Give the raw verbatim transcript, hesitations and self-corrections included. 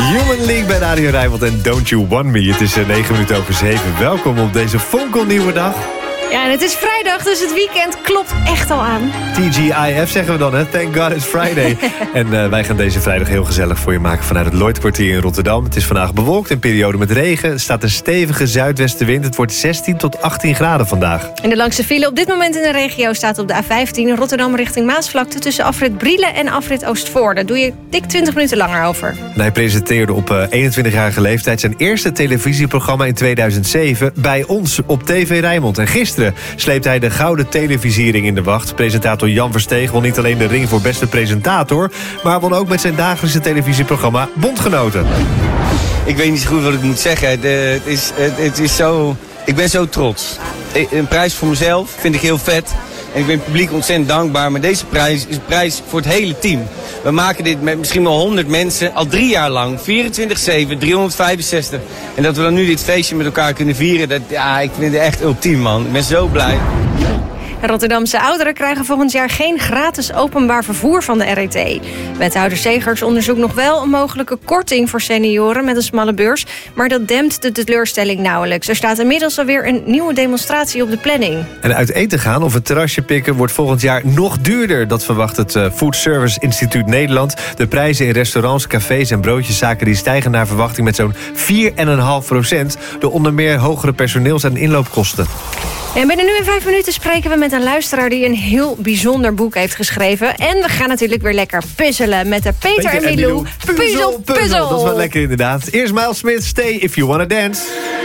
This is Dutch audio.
Human League bij Radio Rijnmond en Don't You Want Me. Het is negen minuten over zeven. Welkom op deze fonkelnieuwe dag. Ja, en het is vrijdag, dus het weekend klopt echt al aan. T G I F zeggen we dan, hè? Thank God it's Friday. en uh, wij gaan deze vrijdag heel gezellig voor je maken vanuit het Lloydkwartier in Rotterdam. Het is vandaag bewolkt, een periode met regen. Er staat een stevige zuidwestenwind. Het wordt zestien tot achttien graden vandaag. En de langste file op dit moment in de regio staat op de A vijftien... Rotterdam richting Maasvlakte tussen afrit Brielen en afrit Oostvoorne. Daar doe je dik twintig minuten langer over. En hij presenteerde op uh, eenentwintigjarige leeftijd zijn eerste televisieprogramma in tweeduizend zeven... bij ons op T V Rijnmond. En gisteren sleept hij de gouden televisiering in de wacht. Presentator Jan Versteeg won niet alleen de ring voor beste presentator... maar won ook met zijn dagelijkse televisieprogramma Bondgenoten. Ik weet niet zo goed wat ik moet zeggen. Het, het, is, het, het is zo... Ik ben zo trots. Een prijs voor mezelf vind ik heel vet. En ik ben het publiek ontzettend dankbaar. Maar deze prijs is een prijs voor het hele team. We maken dit met misschien wel honderd mensen al drie jaar lang. vierentwintig zeven, driehonderdvijfenzestig. En dat we dan nu dit feestje met elkaar kunnen vieren. Dat, ja, ik vind het echt ultiem, man. Ik ben zo blij. Rotterdamse ouderen krijgen volgend jaar geen gratis openbaar vervoer van de R E T. Wethouder Segers onderzoekt nog wel een mogelijke korting voor senioren met een smalle beurs, maar dat dempt de teleurstelling nauwelijks. Er staat inmiddels alweer een nieuwe demonstratie op de planning. En uit eten gaan of een terrasje pikken wordt volgend jaar nog duurder. Dat verwacht het Food Service Instituut Nederland. De prijzen in restaurants, cafés en broodjeszaken die stijgen naar verwachting met zo'n vier komma vijf procent. Door onder meer hogere personeels- en inloopkosten. En binnen nu in vijf minuten spreken we met een luisteraar die een heel bijzonder boek heeft geschreven. En we gaan natuurlijk weer lekker puzzelen met de Peter, Peter en Milou. Puzzel, puzzel, puzzel. Dat is wel lekker inderdaad. Eerst Miles Smith, Stay If You Wanna Dance.